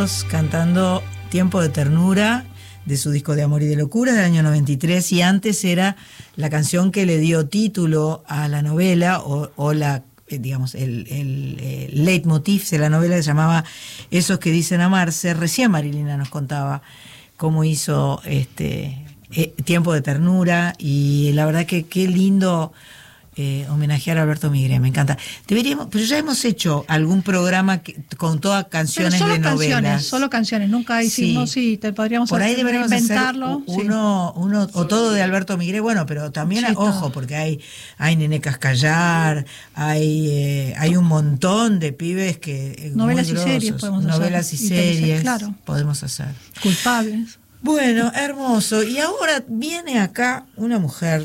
Cantando Tiempo de Ternura de su disco de Amor y de Locura del año 93, y antes era la canción que le dio título a la novela o la digamos el leitmotiv de la novela, que se llamaba Esos que dicen amarse. Recién Marilina nos contaba cómo hizo Tiempo de Ternura, y la verdad que qué lindo homenajear a Alberto Migré, me encanta. Deberíamos, pero ya hemos hecho algún programa con todas canciones de novelas. Solo canciones, nunca hicimos, sí, te podríamos por ahí deberíamos inventarlo. Hacer uno o todo de Alberto Migré, bueno, pero también, sí, ojo, todo. Porque hay Nené Cascallar, hay un montón de pibes que... Novelas y series podemos hacer. Novelas y series, claro. Podemos hacer. Culpables. Bueno, hermoso. Y ahora viene acá una mujer...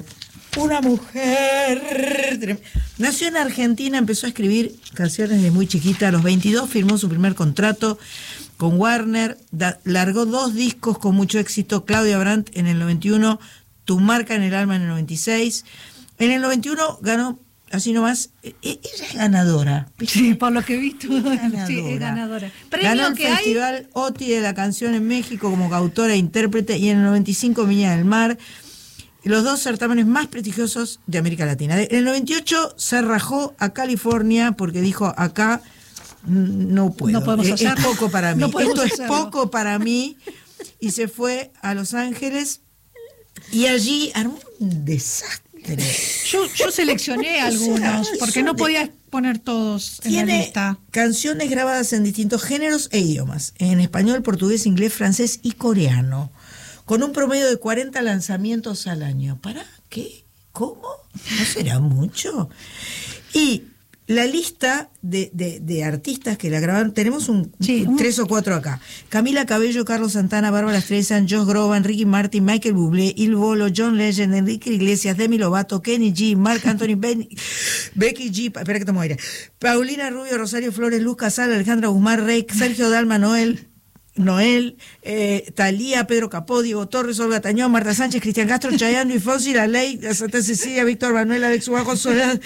Nació en Argentina, empezó a escribir canciones desde muy chiquita. A los 22 firmó su primer contrato con Warner, largó 2 discos con mucho éxito: Claudia Brandt en el 91, Tu marca en el alma en el 96. En el 91 ganó, así nomás, ella es ganadora. Sí, por lo que he visto, sí, es ganadora. Ganó el Festival OTI de la Canción en México como autora e intérprete, y en el 95 Viña del Mar, los 2 certámenes más prestigiosos de América Latina. En el 98 se rajó a California porque dijo: acá no puedo, no podemos hacerlo. Es poco para mí, no esto hacerlo. Es poco para mí, y se fue a Los Ángeles y allí armó un desastre. Yo seleccioné algunos, porque no podía poner todos en la lista. Canciones grabadas en distintos géneros e idiomas, en español, portugués, inglés, francés y coreano, con un promedio de 40 lanzamientos al año. ¿Para qué? ¿Cómo? ¿No será mucho? Y la lista de artistas que la grabaron, tenemos 3 o 4 acá: Camila Cabello, Carlos Santana, Bárbara Streisand, Josh Groban, Ricky Martin, Michael Bublé, Il Bolo, John Legend, Enrique Iglesias, Demi Lovato, Kenny G, Marc Anthony, Becky G, espera que tomo aire, Paulina Rubio, Rosario Flores, Luz Casal, Alejandra Guzmán, Rey, Sergio Dalma, Noel, Thalía, Pedro Capó, Diego Torres, Olga Tañón, Marta Sánchez, Cristian Castro, Chayanne, Luis Fonsi, La Ley, Santa Cecilia, Víctor Manuel, Alex Ubajo, Soledad,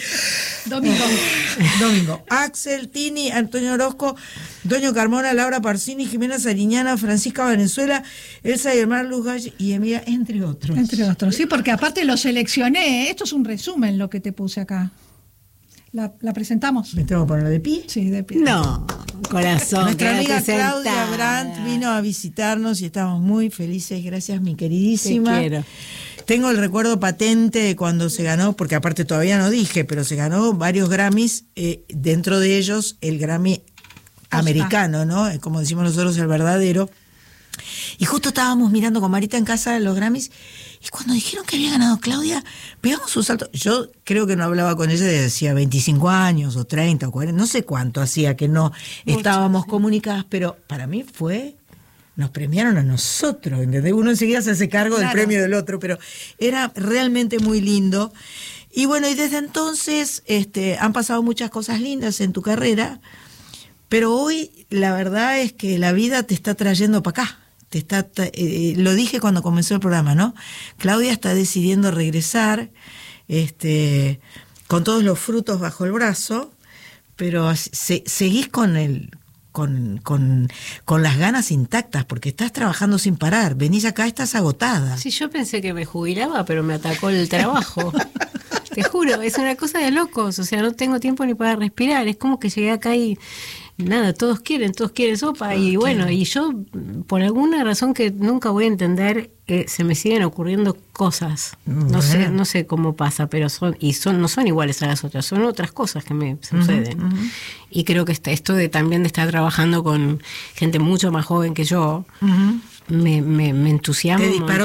Domingo, Axel, Tini, Antonio Orozco, Doño Carmona, Laura Parsini, Jimena Sariñana, Francisca Valenzuela, Elsa Guillermar, Luz Gall y Emilia, entre otros. Entre otros, sí, porque aparte lo seleccioné. Esto es un resumen lo que te puse acá. ¿La presentamos? ¿Me tengo que poner de pie? Sí, de pie. No, corazón. Nuestra amiga Claudia Brandt vino a visitarnos y estamos muy felices. Gracias, mi queridísima. Te quiero. Tengo el recuerdo patente de cuando se ganó, porque aparte todavía no dije, pero se ganó varios Grammys, dentro de ellos el Grammy americano, ¿no? Como decimos nosotros, el verdadero. Y justo estábamos mirando con Marita en casa los Grammys, y cuando dijeron que había ganado Claudia, pegamos un salto. Yo creo que no hablaba con ella desde hacía 25 años, o 30, o 40, no sé cuánto hacía que no estábamos comunicadas, pero para mí nos premiaron a nosotros, ¿entendés? Uno enseguida se hace cargo del premio del otro, pero era realmente muy lindo. Y bueno, y desde entonces han pasado muchas cosas lindas en tu carrera, pero hoy la verdad es que la vida te está trayendo para acá. Lo dije cuando comenzó el programa, ¿no? Claudia está decidiendo regresar, con todos los frutos bajo el brazo, pero seguís con las ganas intactas, porque estás trabajando sin parar. Venís acá, estás agotada. Sí, yo pensé que me jubilaba, pero me atacó el trabajo. Te juro, es una cosa de locos. O sea, no tengo tiempo ni para respirar. Es como que llegué acá y nada, todos quieren sopa. Y bueno, y yo, por alguna razón que nunca voy a entender, se me siguen ocurriendo cosas. No sé cómo pasa, pero no son iguales a las otras, son otras cosas que me suceden. Y creo que esto también de estar trabajando con gente mucho más joven que yo, me entusiasma.